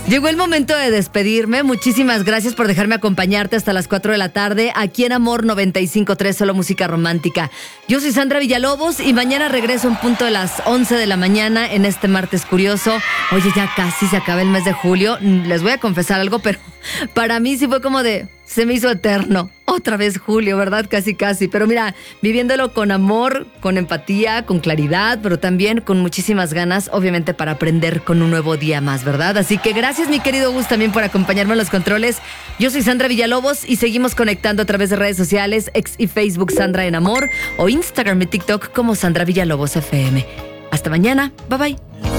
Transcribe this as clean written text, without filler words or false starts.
Llegó el momento de despedirme. Muchísimas gracias por dejarme acompañarte hasta las 4 de la tarde aquí en Amor 95.3, solo música romántica. Yo soy Sandra Villalobos y mañana regreso en punto de las 11 de la mañana en este martes curioso. Oye, ya casi se acaba el mes de julio. Les voy a confesar algo, pero para mí sí fue como de... Se me hizo eterno. Otra vez julio, ¿verdad? Casi, casi. Pero mira, viviéndolo con amor, con empatía, con claridad, pero también con muchísimas ganas, obviamente, para aprender con un nuevo día más, ¿verdad? Así que gracias, mi querido Gus, también por acompañarme en los controles. Yo soy Sandra Villalobos y seguimos conectando a través de redes sociales, X y Facebook Sandra en Amor, o Instagram y TikTok como Sandra Villalobos FM. Hasta mañana. Bye, bye.